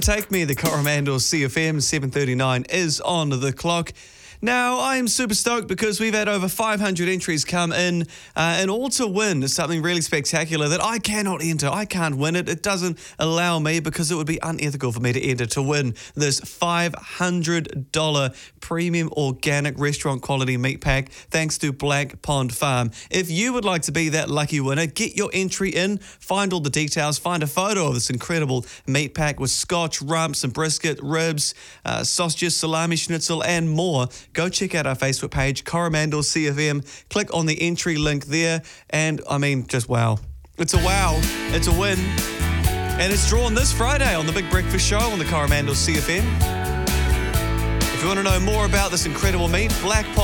Take Me, the Coromandel CFM 7:39 is on the clock. Now, I'm super stoked because we've had over 500 entries come in, and all to win something really spectacular that I cannot enter. I can't win it. It doesn't allow me because it would be unethical for me to enter to win this $500 premium organic restaurant quality meat pack thanks to Black Pond Farm. If you would like to be that lucky winner, get your entry in, find all the details, find a photo of this incredible meat pack with scotch, rumps and brisket, ribs, sausages, salami, schnitzel and more. Go check out our Facebook page, Coromandel CFM. Click on the entry link there. And, I mean, just wow. It's a wow. It's a win. And it's drawn this Friday on the Big Breakfast Show on the Coromandel CFM. If you want to know more about this incredible meat, Black Pond